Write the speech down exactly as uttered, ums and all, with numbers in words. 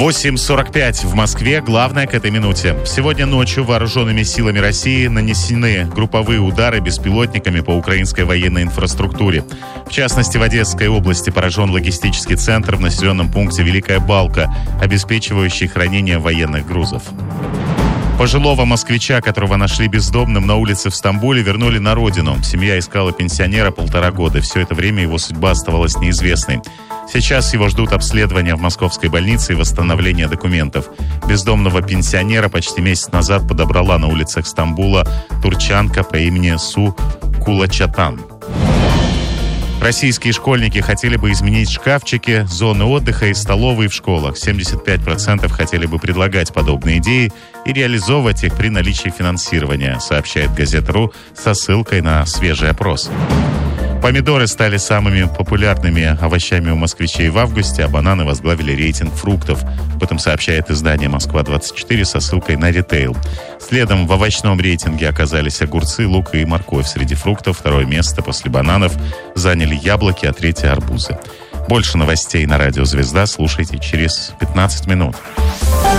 восемь сорок пять в Москве. Главное к этой минуте. Сегодня ночью вооруженными силами России нанесены групповые удары беспилотниками по украинской военной инфраструктуре. В частности, в Одесской области поражен логистический центр в населенном пункте Великая Балка, обеспечивающий хранение военных грузов. Пожилого москвича, которого нашли бездомным на улице в Стамбуле, вернули на родину. Семья искала пенсионера полтора года. Все это время его судьба оставалась неизвестной. Сейчас его ждут обследования в московской больнице и восстановление документов. Бездомного пенсионера почти месяц назад подобрала на улицах Стамбула турчанка по имени Су Кулачатан. Российские школьники хотели бы изменить шкафчики, зоны отдыха и столовые в школах. семьдесят пять процентов хотели бы предлагать подобные идеи и реализовывать их при наличии финансирования, сообщает Газета.ру со ссылкой на свежий опрос. Помидоры стали самыми популярными овощами у москвичей в августе, а бананы возглавили рейтинг фруктов. Об этом сообщает издание «Москва двадцать четыре» со ссылкой на ритейл. Следом в овощном рейтинге оказались огурцы, лук и морковь. Среди фруктов второе место после бананов заняли яблоки, а третье – арбузы. Больше новостей на радио «Звезда» слушайте через пятнадцать минут.